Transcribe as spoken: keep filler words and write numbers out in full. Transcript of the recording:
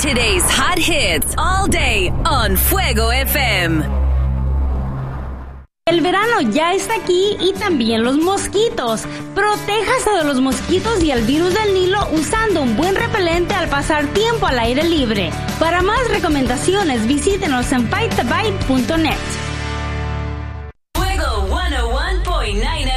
Today's hot hits all day on Fuego F M. El verano ya está aquí y también los mosquitos. Protéjase de los mosquitos y el virus del Nilo usando un buen repelente al pasar tiempo al aire libre. Para más recomendaciones, visítenos en bite the bite punto net. Fuego ciento uno punto nueve